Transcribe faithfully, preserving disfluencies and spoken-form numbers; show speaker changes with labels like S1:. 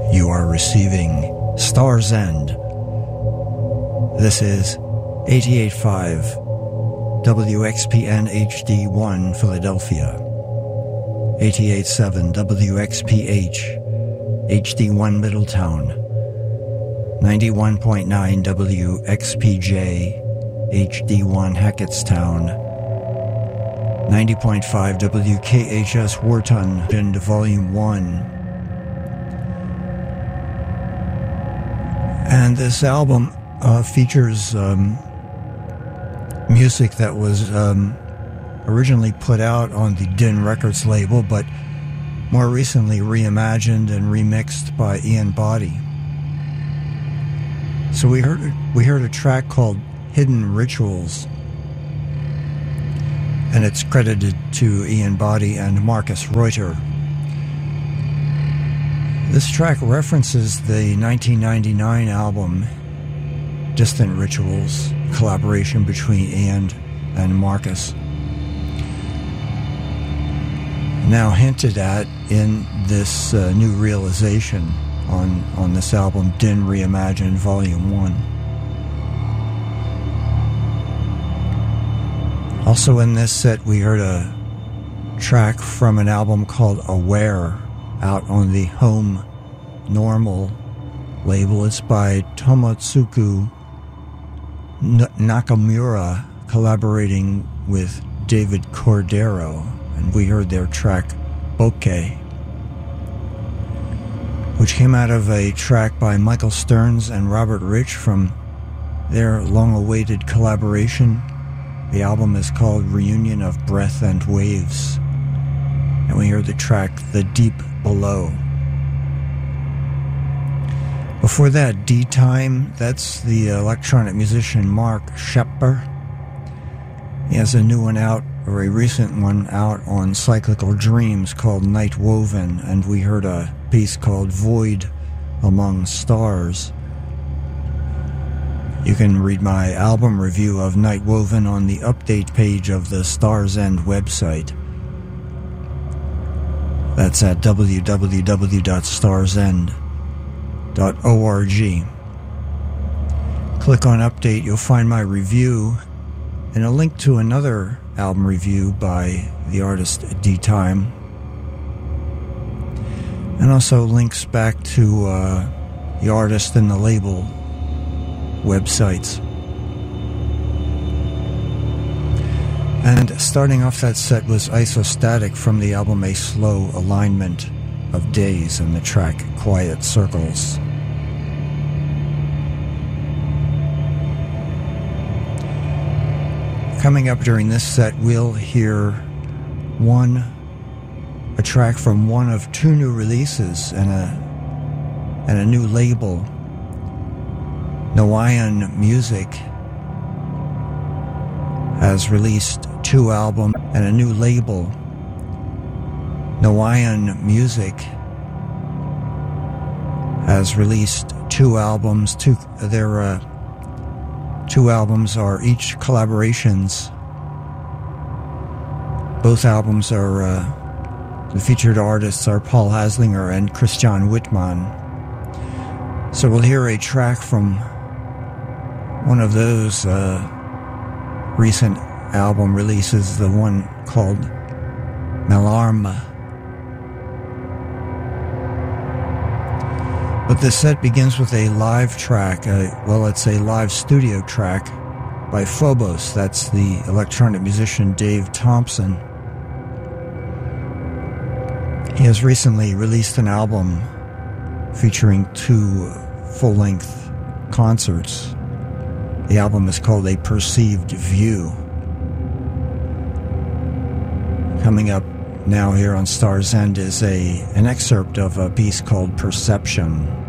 S1: You are receiving Star's End. This is eighty-eight point five W X P N H D one Philadelphia, eighty-eight point seven W X P H H D one Middletown, ninety-one point nine W X P J H D one Hackettstown, ninety point five W K H S Wharton, into Volume one. And this album uh, features um, music that was um, originally put out on the Din Records label, but more recently reimagined and remixed by Ian Boddy. So we heard we heard a track called Hidden Rituals, and it's credited to Ian Boddy and Marcus Reuter. This track references the nineteen ninety-nine album Distant Rituals, collaboration between Ian and Marcus. Now hinted at in this uh, new realization on, on this album, Din Reimagined Volume one. Also in this set, we heard a track from an album called Aware, out on the Home Normal label. It's by Tomotsuku N- Nakamura, collaborating with David Cordero, and we heard their track Bokeh, which came out of a track by Michael Stearns and Robert Rich from their long-awaited collaboration. The album is called Reunion of Breath and Waves, and we heard the track The Deep Below. Before that, D-Time, that's the electronic musician Mark Shepper. He has a new one out, or a recent one out, on Cyclical Dreams called Night Woven, and we heard a piece called Void Among Stars. You can read my album review of Night Woven on the update page of the Star's End website. That's at w w w dot stars end dot org. Click on Update, you'll find my review and a link to another album review by the artist D-Time. And also links back to uh, the artist and the label websites. And starting off that set was Isostatic from the album A Slow Alignment of Days, and the track Quiet Circles. Coming up during this set, we'll hear one, a track from one of two new releases and a, and a new label. Noayan Music has released two albums and a new label. Noayan Music has released two albums. Two their uh, two albums are each collaborations. Both albums are uh, the featured artists are Paul Haslinger and Christian Wittmann. So we'll hear a track from one of those uh, recent album releases, the one called Malarme. But this set begins with a live track, uh, well, it's a live studio track by Phobos. That's the electronic musician Dave Thompson. He has recently released an album featuring two full-length concerts. The album is called A Perceived View. Coming up now here on Star's End is a an excerpt of a piece called Perception.